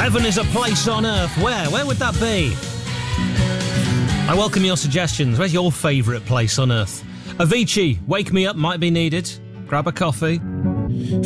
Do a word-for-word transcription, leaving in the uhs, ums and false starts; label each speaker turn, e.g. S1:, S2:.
S1: Heaven is a place on earth. Where? Where would that be? I welcome your suggestions. Where's your favourite place on earth? Avicii, Wake Me Up might be needed. Grab a coffee.